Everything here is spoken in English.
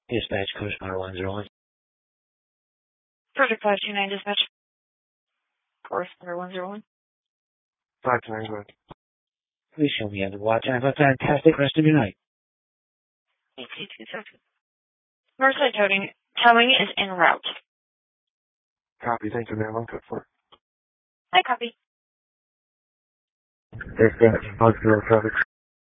Dispatch, Coast Guard 101. Project 529 dispatch. Course Guard 101. 529. Please show me under watch and have a fantastic rest of your night. 82 seconds. Northside towing is en route. Copy. Thank you, ma'am. I'm good for it. Hi, copy. Dispatch, 50 traffic.